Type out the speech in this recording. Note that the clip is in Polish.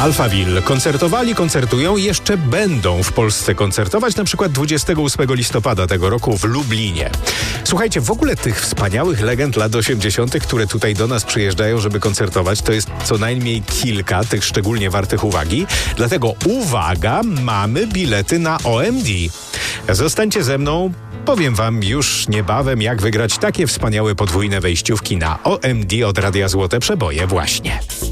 Alphaville koncertowali, koncertują i jeszcze będą w Polsce koncertować, na przykład 28 listopada tego roku w Lublinie. Słuchajcie, w ogóle tych wspaniałych legend lat 80., które tutaj do nas przyjeżdżają, żeby koncertować, to jest co najmniej kilka, tych szczególnie wartych uwagi. Dlatego uwaga, mamy bilety na OMD. Zostańcie ze mną, powiem wam już niebawem, jak wygrać takie wspaniałe podwójne wejściówki na OMD od Radia Złote Przeboje właśnie.